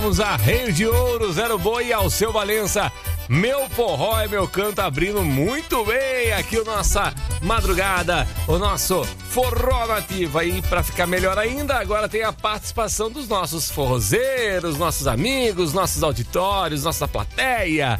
Vamos a Rei de Ouro, Zero Boi e Alceu Valença. Meu forró é meu canto, abrindo muito bem aqui a nossa madrugada, o nosso forró nativo. E para ficar melhor ainda, agora tem a participação dos nossos forrozeiros, nossos amigos, nossos auditórios, nossa plateia.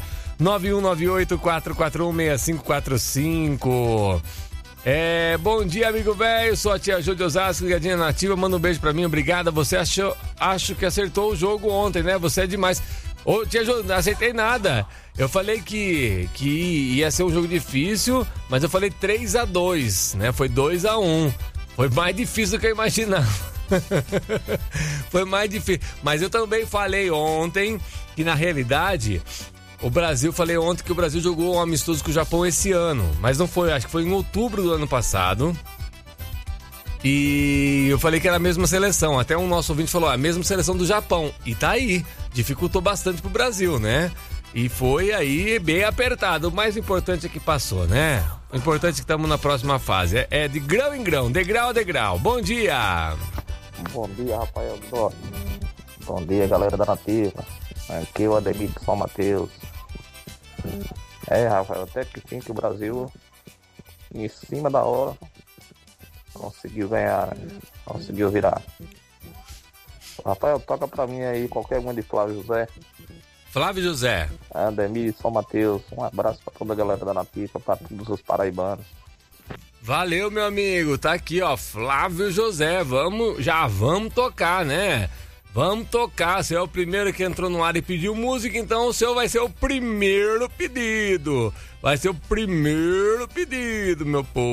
9198-441-6545. Bom dia, amigo velho. Sou a tia Jô de Osasco, ligadinha nativa. Manda um beijo pra mim, obrigada. Você acho que acertou o jogo ontem, né? Você é demais. Ô, tia Jô, não acertei nada. Eu falei que ia ser um jogo difícil, mas eu falei 3-2, né? Foi 2-1. Foi mais difícil do que eu imaginava. Foi mais difícil. Mas eu também falei ontem que, na realidade, falei ontem que o Brasil jogou um amistoso com o Japão esse ano, mas não foi, acho que foi em outubro do ano passado. E eu falei que era a mesma seleção, até um nosso ouvinte falou, a mesma seleção do Japão. E tá aí, dificultou bastante pro Brasil, né? E foi aí bem apertado. O mais importante é que passou, né? O importante é que estamos na próxima fase. É de grão em grão, degrau a degrau. Bom dia! Bom dia, Rafael. Bom dia, galera da Nativa. Aqui é o Ademir de São Mateus. Rafael, até que sim que o Brasil, em cima da hora, conseguiu ganhar, né? Conseguiu virar. Rafael, toca pra mim aí qualquer uma de Flávio José. Flávio José. Ademir de São Mateus. Um abraço pra toda a galera da Nativa, pra todos os paraibanos. Valeu, meu amigo. Tá aqui, ó, Flávio José. Já vamos tocar, né? Vamos tocar, você é o primeiro que entrou no ar e pediu música, então o seu vai ser o primeiro pedido. Vai ser o primeiro pedido, meu povo.